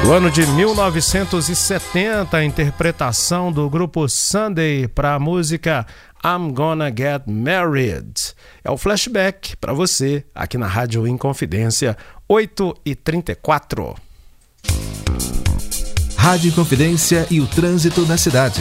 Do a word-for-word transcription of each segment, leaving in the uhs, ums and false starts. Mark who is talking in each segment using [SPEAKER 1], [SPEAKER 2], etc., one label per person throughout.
[SPEAKER 1] Do ano de mil novecentos e setenta, a interpretação do grupo Sunday para a música I'm Gonna Get Married. É o flashback para você aqui na Rádio Inconfidência, oito e trinta e quatro.
[SPEAKER 2] Rádio Inconfidência e o trânsito na cidade.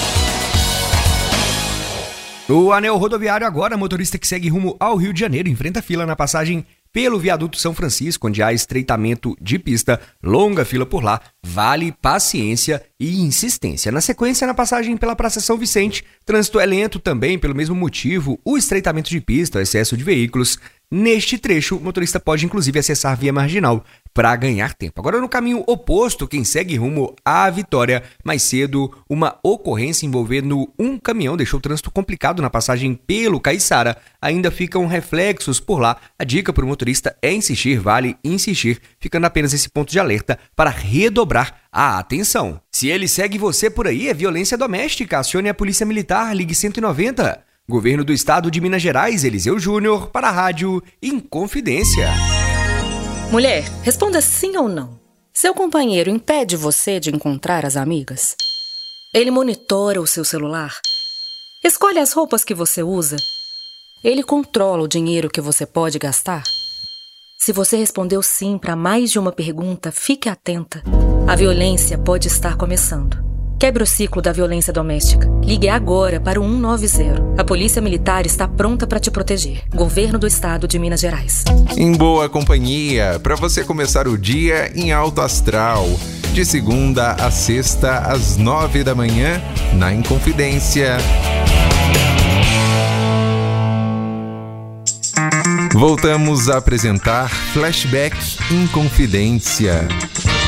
[SPEAKER 3] O anel rodoviário agora, motorista que segue rumo ao Rio de Janeiro, enfrenta fila na passagem pelo viaduto São Francisco, onde há estreitamento de pista, longa fila por lá, vale paciência e insistência. Na sequência, na passagem pela Praça São Vicente, trânsito é lento também pelo mesmo motivo, o estreitamento de pista, o excesso de veículos. Neste trecho, o motorista pode inclusive acessar via marginal para ganhar tempo. Agora, no caminho oposto, quem segue rumo à Vitória, mais cedo, uma ocorrência envolvendo um caminhão deixou o trânsito complicado na passagem pelo Caiçara. Ainda ficam reflexos por lá. A dica para o motorista é insistir, vale insistir, ficando apenas esse ponto de alerta para redobrar a atenção. Se ele segue você por aí, é violência doméstica. Acione a Polícia Militar, ligue cento e noventa. Governo do Estado de Minas Gerais, Eliseu Júnior, para a Rádio Inconfidência.
[SPEAKER 4] Mulher, responda sim ou não. Seu companheiro impede você de encontrar as amigas? Ele monitora o seu celular? Escolhe as roupas que você usa? Ele controla o dinheiro que você pode gastar? Se você respondeu sim para mais de uma pergunta, fique atenta. A violência pode estar começando. Quebre o ciclo da violência doméstica. Ligue agora para o cento e noventa. A Polícia Militar está pronta para te proteger. Governo do Estado de Minas Gerais.
[SPEAKER 2] Em boa companhia, para você começar o dia em alto astral. De segunda a sexta, às nove da manhã, na Inconfidência. Voltamos a apresentar Flashback Inconfidência.